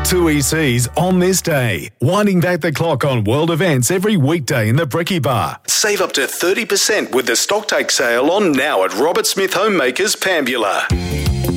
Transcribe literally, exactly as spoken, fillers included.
Two E Cs on this day. Winding back the clock on world events every weekday in the Brekkie Bar. Save up to thirty percent with the Stocktake sale on now at Robert Smith Homemakers, Pambula.